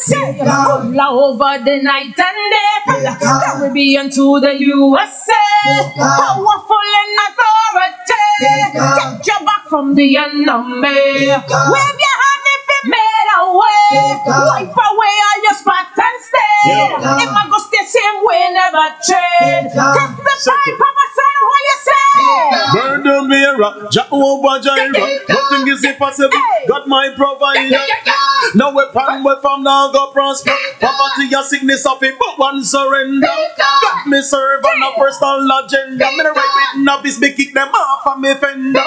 say, over the night and day, from the Caribbean to the USA, powerful in authority, take you back from the enemy. Wave your hand if it made a way, wipe away all your spots and stay. If I go stay same way, never change. Testify, Papa, son, what you say? Murder Mira, Jehovah Jireh, nothing is impossible. God my provider. No weapon, weapon now go prosper. Poverty and sickness of it, but one surrender. God me serve on a personal agenda. Me right with novice, me kick them off of me fender.